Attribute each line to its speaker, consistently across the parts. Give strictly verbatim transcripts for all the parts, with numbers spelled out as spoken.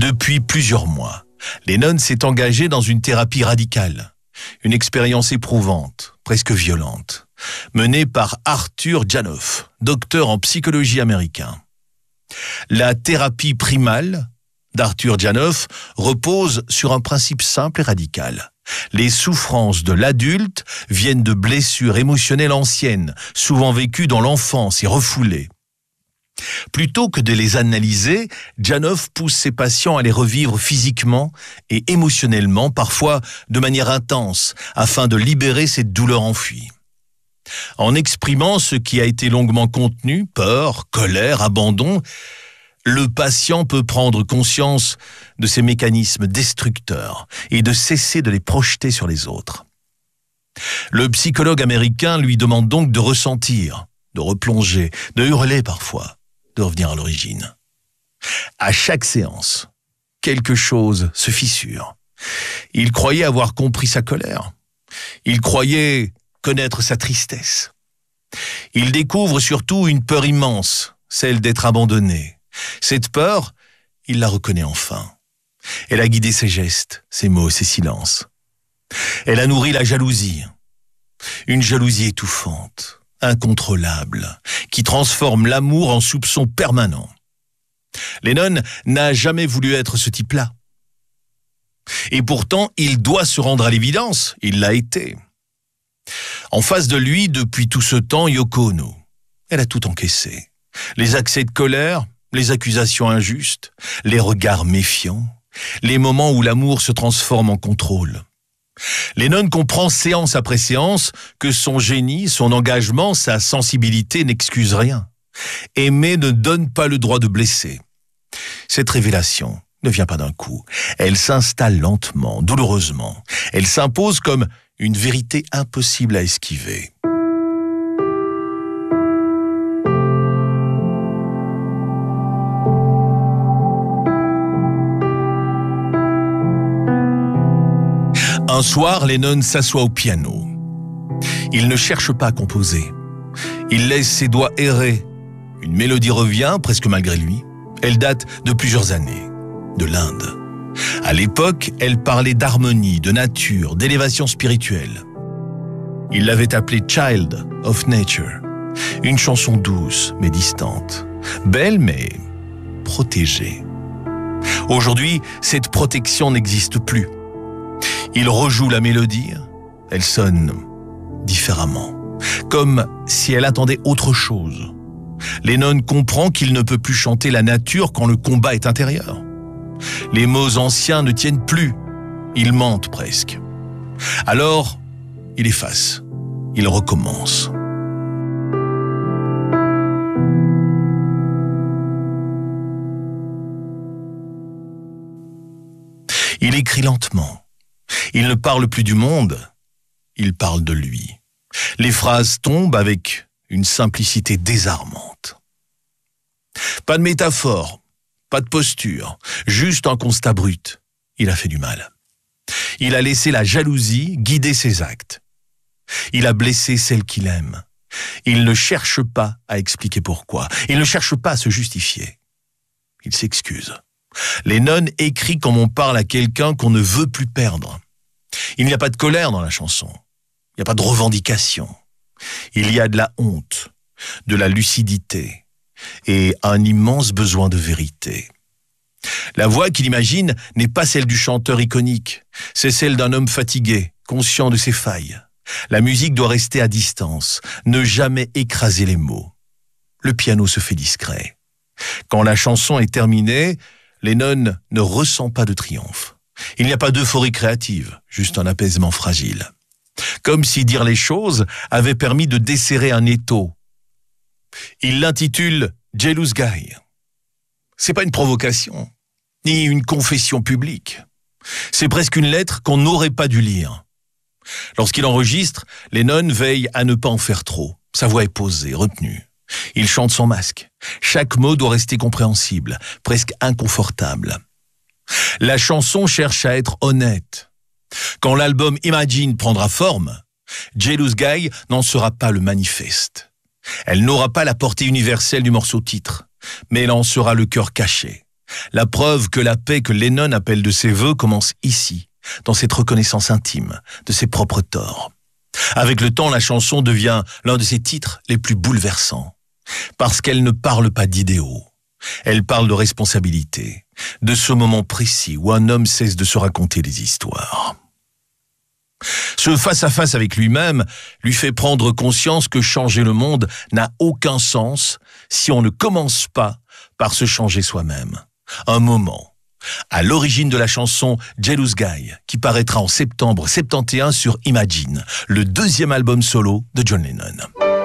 Speaker 1: Depuis plusieurs mois, Lennon s'est engagé dans une thérapie radicale, une expérience éprouvante, presque violente, menée par Arthur Janov, docteur en psychologie américain. La thérapie primale d'Arthur Janov repose sur un principe simple et radical. Les souffrances de l'adulte viennent de blessures émotionnelles anciennes, souvent vécues dans l'enfance et refoulées. Plutôt que de les analyser, Janov pousse ses patients à les revivre physiquement et émotionnellement, parfois de manière intense, afin de libérer cette douleur enfuie. En exprimant ce qui a été longuement contenu, peur, colère, abandon, le patient peut prendre conscience de ces mécanismes destructeurs et de cesser de les projeter sur les autres. Le psychologue américain lui demande donc de ressentir, de replonger, de hurler parfois, de revenir à l'origine. À chaque séance, quelque chose se fissure. Il croyait avoir compris sa colère. Il croyait connaître sa tristesse. Il découvre surtout une peur immense, celle d'être abandonné. Cette peur, il la reconnaît enfin. Elle a guidé ses gestes, ses mots, ses silences. Elle a nourri la jalousie. Une jalousie étouffante, incontrôlable, qui transforme l'amour en soupçon permanent. Lennon n'a jamais voulu être ce type-là. Et pourtant, il doit se rendre à l'évidence, il l'a été. En face de lui, depuis tout ce temps, Yoko Ono. Elle a tout encaissé. Les accès de colère, les accusations injustes, les regards méfiants, les moments où l'amour se transforme en contrôle. Lennon comprend séance après séance que son génie, son engagement, sa sensibilité n'excusent rien. Aimer ne donne pas le droit de blesser. Cette révélation ne vient pas d'un coup. Elle s'installe lentement, douloureusement. Elle s'impose comme une vérité impossible à esquiver. Un soir, Lennon s'assoit au piano. Il ne cherche pas à composer. Il laisse ses doigts errer. Une mélodie revient, presque malgré lui. Elle date de plusieurs années, de l'Inde. À l'époque, elle parlait d'harmonie, de nature, d'élévation spirituelle. Il l'avait appelée Child of Nature. Une chanson douce, mais distante. Belle, mais protégée. Aujourd'hui, cette protection n'existe plus. Il rejoue la mélodie, elle sonne différemment, comme si elle attendait autre chose. Lennon comprend qu'il ne peut plus chanter la nature quand le combat est intérieur. Les mots anciens ne tiennent plus, ils mentent presque. Alors, il efface, il recommence. Il écrit lentement. Il ne parle plus du monde, il parle de lui. Les phrases tombent avec une simplicité désarmante. Pas de métaphore, pas de posture, juste un constat brut. Il a fait du mal. Il a laissé la jalousie guider ses actes. Il a blessé celle qu'il aime. Il ne cherche pas à expliquer pourquoi. Il ne cherche pas à se justifier. Il s'excuse. Lennon écrit comme on parle à quelqu'un qu'on ne veut plus perdre. Il n'y a pas de colère dans la chanson. Il n'y a pas de revendication. Il y a de la honte, de la lucidité et un immense besoin de vérité. La voix qu'il imagine n'est pas celle du chanteur iconique. C'est celle d'un homme fatigué, conscient de ses failles. La musique doit rester à distance, ne jamais écraser les mots. Le piano se fait discret. Quand la chanson est terminée, Lennon ne ressent pas de triomphe. Il n'y a pas d'euphorie créative, juste un apaisement fragile. Comme si dire les choses avait permis de desserrer un étau. Il l'intitule « Jealous Guy ». C'est pas une provocation, ni une confession publique. C'est presque une lettre qu'on n'aurait pas dû lire. Lorsqu'il enregistre, Lennon veille à ne pas en faire trop. Sa voix est posée, retenue. Il chante son masque. Chaque mot doit rester compréhensible, presque inconfortable. La chanson cherche à être honnête. Quand l'album Imagine prendra forme, Jealous Guy n'en sera pas le manifeste. Elle n'aura pas la portée universelle du morceau titre, mais elle en sera le cœur caché. La preuve que la paix que Lennon appelle de ses voeux commence ici, dans cette reconnaissance intime de ses propres torts. Avec le temps, la chanson devient l'un de ses titres les plus bouleversants, parce qu'elle ne parle pas d'idéaux. Elle parle de responsabilité, de ce moment précis où un homme cesse de se raconter des histoires. Ce face-à-face avec lui-même lui fait prendre conscience que changer le monde n'a aucun sens si on ne commence pas par se changer soi-même. Un moment, à l'origine de la chanson Jealous Guy, qui paraîtra en septembre soixante et onze sur Imagine, le deuxième album solo de John Lennon.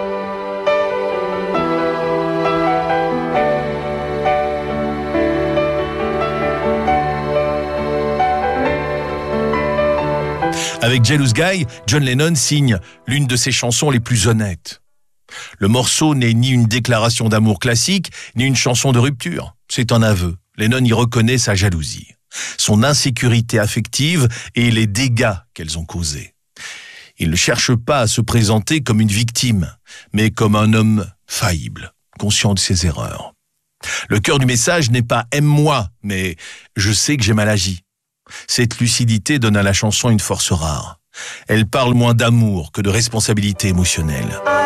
Speaker 1: Avec Jealous Guy, John Lennon signe l'une de ses chansons les plus honnêtes. Le morceau n'est ni une déclaration d'amour classique, ni une chanson de rupture. C'est un aveu. Lennon y reconnaît sa jalousie, son insécurité affective et les dégâts qu'elles ont causés. Il ne cherche pas à se présenter comme une victime, mais comme un homme faillible, conscient de ses erreurs. Le cœur du message n'est pas « aime-moi », mais « je sais que j'ai mal agi ». Cette lucidité donne à la chanson une force rare. Elle parle moins d'amour que de responsabilité émotionnelle.